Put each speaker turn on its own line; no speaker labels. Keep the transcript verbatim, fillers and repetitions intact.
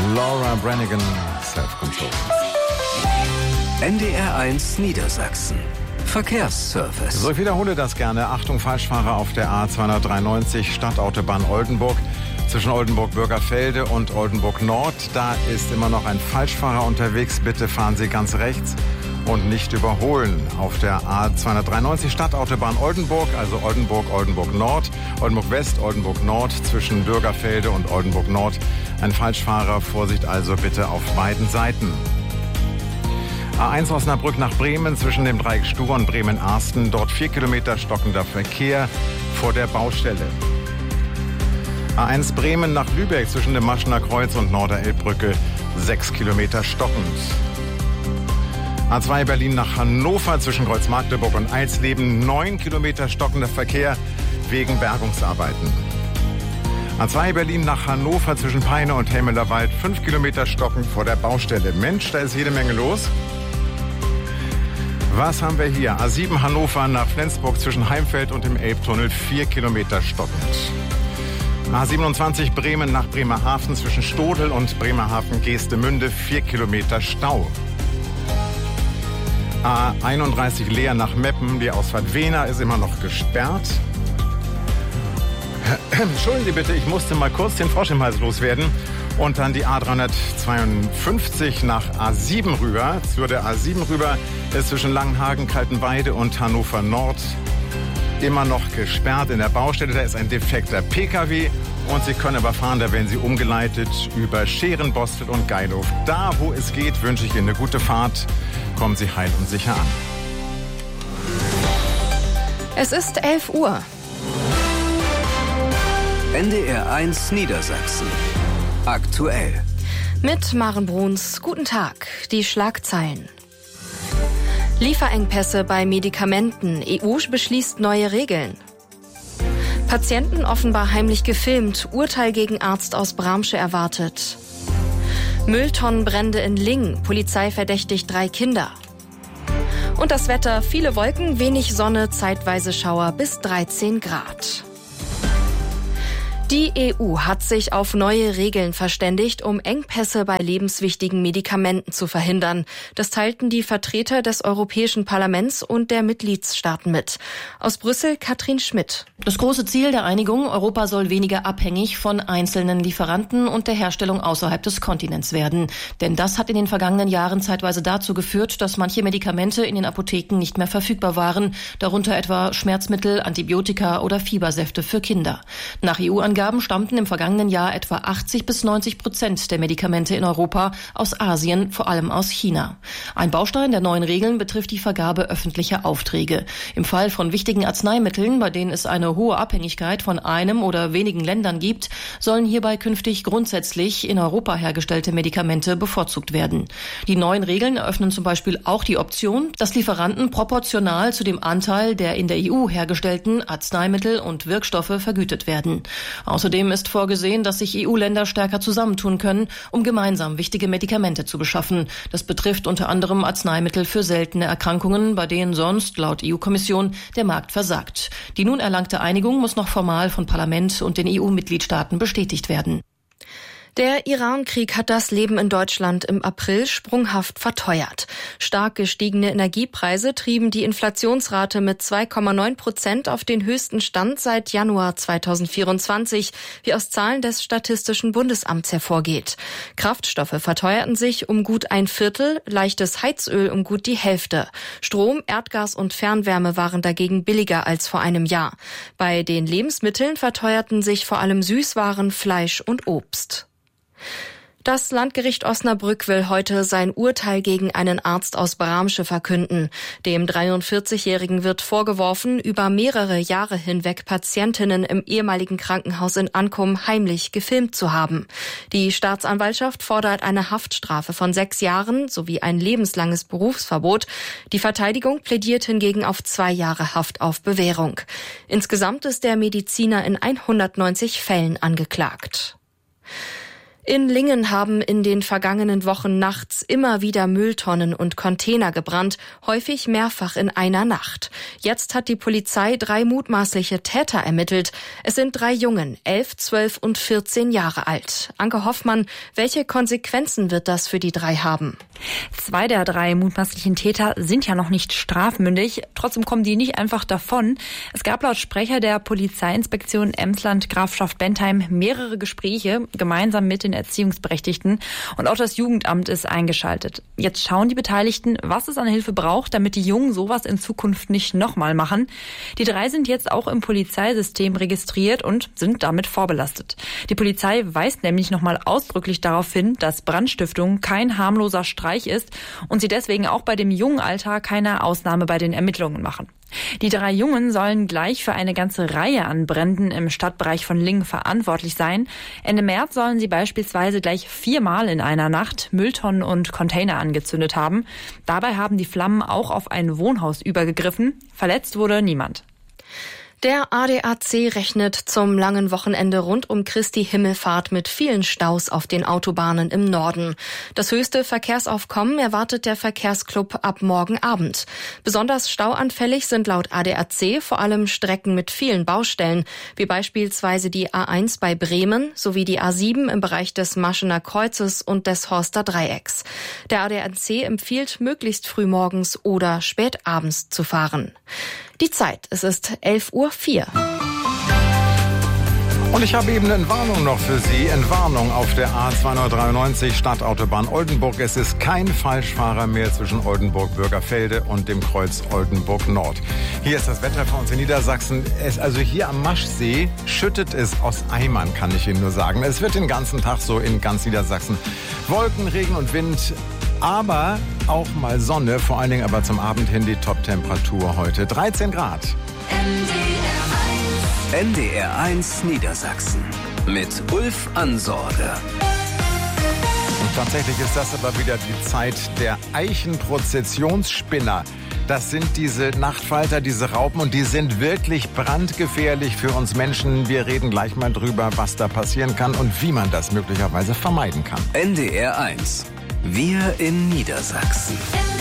Laura Branigan, Self-Control.
N D R eins Niedersachsen. Verkehrsservice.
So, ich wiederhole das gerne. Achtung, Falschfahrer auf der A zweihundertdreiundneunzig Stadtautobahn Oldenburg. Zwischen Oldenburg-Bürgerfelde und Oldenburg-Nord. Da ist immer noch ein Falschfahrer unterwegs. Bitte fahren Sie ganz rechts und nicht überholen. Auf der A zweihundertdreiundneunzig Stadtautobahn Oldenburg, also Oldenburg, Oldenburg-Nord, Oldenburg-West, Oldenburg-Nord, zwischen Bürgerfelde und Oldenburg-Nord. Ein Falschfahrer, Vorsicht also bitte auf beiden Seiten. A eins Osnabrück nach Bremen, zwischen dem Dreieck Stuhr und Bremen-Arsten. Dort vier Kilometer stockender Verkehr vor der Baustelle. A eins Bremen nach Lübeck, zwischen dem Maschener Kreuz und Norderelbbrücke. sechs Kilometer stockend. A zwei Berlin nach Hannover, zwischen Kreuz-Magdeburg und Eilsleben. neun Kilometer stockender Verkehr wegen Bergungsarbeiten. A zwei Berlin nach Hannover, zwischen Peine und Helmelerwald. fünf Kilometer stockend vor der Baustelle. Mensch, da ist jede Menge los. Was haben wir hier? A sieben Hannover nach Flensburg, zwischen Heimfeld und dem Elbtunnel. vier Kilometer stockend. A siebenundzwanzig Bremen nach Bremerhaven, zwischen Stodel und Bremerhaven-Geestemünde. vier Kilometer Stau. A einunddreißig Leer nach Meppen. Die Ausfahrt Wehner ist immer noch gesperrt. Entschuldigen Sie bitte, ich musste mal kurz den Frosch im Hals loswerden. Und dann die A dreihundertzweiundfünfzig nach A sieben rüber. Zu der A sieben rüber ist zwischen Langenhagen, Kaltenweide und Hannover Nord immer noch gesperrt in der Baustelle. Da ist ein defekter P K W und Sie können aber fahren, da werden Sie umgeleitet über Scheren, Bostel und Geilhof. Da, wo es geht, wünsche ich Ihnen eine gute Fahrt. Kommen Sie heil und sicher an.
Es ist elf Uhr.
N D R eins Niedersachsen. Aktuell.
Mit Maren Bruns. Guten Tag. Die Schlagzeilen. Lieferengpässe bei Medikamenten. E U beschließt neue Regeln. Patienten offenbar heimlich gefilmt. Urteil gegen Arzt aus Bramsche erwartet. Mülltonnenbrände in Lingen. Polizei verdächtigt drei Kinder. Und das Wetter. Viele Wolken, wenig Sonne, zeitweise Schauer bis dreizehn Grad. Die E U hat sich auf neue Regeln verständigt, um Engpässe bei lebenswichtigen Medikamenten zu verhindern. Das teilten die Vertreter des Europäischen Parlaments und der Mitgliedstaaten mit. Aus Brüssel Katrin Schmidt.
Das große Ziel der Einigung, Europa soll weniger abhängig von einzelnen Lieferanten und der Herstellung außerhalb des Kontinents werden. Denn das hat in den vergangenen Jahren zeitweise dazu geführt, dass manche Medikamente in den Apotheken nicht mehr verfügbar waren, darunter etwa Schmerzmittel, Antibiotika oder Fiebersäfte für Kinder. Nach E U-Angaben stammten im vergangenen Jahr etwa achtzig bis neunzig Prozent der Medikamente in Europa aus Asien, vor allem aus China. Ein Baustein der neuen Regeln betrifft die Vergabe öffentlicher Aufträge. Im Fall von wichtigen Arzneimitteln, bei denen es eine hohe Abhängigkeit von einem oder wenigen Ländern gibt, sollen hierbei künftig grundsätzlich in Europa hergestellte Medikamente bevorzugt werden. Die neuen Regeln eröffnen zum Beispiel auch die Option, dass Lieferanten proportional zu dem Anteil der in der E U hergestellten Arzneimittel und Wirkstoffe vergütet werden. Außerdem ist vorgesehen, dass sich E U-Länder stärker zusammentun können, um gemeinsam wichtige Medikamente zu beschaffen. Das betrifft unter anderem Arzneimittel für seltene Erkrankungen, bei denen sonst, laut E U-Kommission, der Markt versagt. Die nun erlangte Einigung muss noch formal von Parlament und den E U-Mitgliedstaaten bestätigt werden.
Der Iran-Krieg hat das Leben in Deutschland im April sprunghaft verteuert. Stark gestiegene Energiepreise trieben die Inflationsrate mit zwei Komma neun Prozent auf den höchsten Stand seit Januar zweitausendvierundzwanzig, wie aus Zahlen des Statistischen Bundesamts hervorgeht. Kraftstoffe verteuerten sich um gut ein Viertel, leichtes Heizöl um gut die Hälfte. Strom, Erdgas und Fernwärme waren dagegen billiger als vor einem Jahr. Bei den Lebensmitteln verteuerten sich vor allem Süßwaren, Fleisch und Obst. Das Landgericht Osnabrück will heute sein Urteil gegen einen Arzt aus Bramsche verkünden. Dem dreiundvierzigjährigen wird vorgeworfen, über mehrere Jahre hinweg Patientinnen im ehemaligen Krankenhaus in Ankum heimlich gefilmt zu haben. Die Staatsanwaltschaft fordert eine Haftstrafe von sechs Jahren sowie ein lebenslanges Berufsverbot. Die Verteidigung plädiert hingegen auf zwei Jahre Haft auf Bewährung. Insgesamt ist der Mediziner in hundertneunzig Fällen angeklagt. In Lingen haben in den vergangenen Wochen nachts immer wieder Mülltonnen und Container gebrannt, häufig mehrfach in einer Nacht. Jetzt hat die Polizei drei mutmaßliche Täter ermittelt. Es sind drei Jungen, elf, zwölf und vierzehn Jahre alt. Anke Hoffmann, welche Konsequenzen wird das für die drei haben?
Zwei der drei mutmaßlichen Täter sind ja noch nicht strafmündig. Trotzdem kommen die nicht einfach davon. Es gab laut Sprecher der Polizeiinspektion Emsland-Grafschaft Bentheim mehrere Gespräche, gemeinsam mit den Erziehungsberechtigten, und auch das Jugendamt ist eingeschaltet. Jetzt schauen die Beteiligten, was es an Hilfe braucht, damit die Jungen sowas in Zukunft nicht nochmal machen. Die drei sind jetzt auch im Polizeisystem registriert und sind damit vorbelastet. Die Polizei weist nämlich nochmal ausdrücklich darauf hin, dass Brandstiftung kein harmloser Streich ist und sie deswegen auch bei dem jungen Alter keine Ausnahme bei den Ermittlungen machen. Die drei Jungen sollen gleich für eine ganze Reihe an Bränden im Stadtbereich von Lingen verantwortlich sein. Ende März sollen sie beispielsweise gleich viermal in einer Nacht Mülltonnen und Container angezündet haben. Dabei haben die Flammen auch auf ein Wohnhaus übergegriffen. Verletzt wurde niemand.
Der A D A C rechnet zum langen Wochenende rund um Christi Himmelfahrt mit vielen Staus auf den Autobahnen im Norden. Das höchste Verkehrsaufkommen erwartet der Verkehrsclub ab morgen Abend. Besonders stauanfällig sind laut A D A C vor allem Strecken mit vielen Baustellen, wie beispielsweise die A eins bei Bremen sowie die A sieben im Bereich des Maschener Kreuzes und des Horster Dreiecks. Der A D A C empfiehlt, möglichst früh morgens oder spät abends zu fahren. Die Zeit, es ist elf Uhr vier.
Und ich habe eben eine Entwarnung noch für Sie. Entwarnung auf der A zweihundertdreiundneunzig Stadtautobahn Oldenburg. Es ist kein Falschfahrer mehr zwischen Oldenburg-Bürgerfelde und dem Kreuz Oldenburg-Nord. Hier ist das Wetter für uns in Niedersachsen. Es, also hier am Maschsee schüttet es aus Eimern, kann ich Ihnen nur sagen. Es wird den ganzen Tag so in ganz Niedersachsen. Wolken, Regen und Wind. Aber auch mal Sonne, vor allen Dingen aber zum Abend hin die Top-Temperatur heute. dreizehn Grad.
N D R eins Niedersachsen mit Ulf Ansorge.
Und tatsächlich ist das aber wieder die Zeit der Eichenprozessionsspinner. Das sind diese Nachtfalter, diese Raupen, und die sind wirklich brandgefährlich für uns Menschen. Wir reden gleich mal drüber, was da passieren kann und wie man das möglicherweise vermeiden kann.
N D R eins. Wir in Niedersachsen.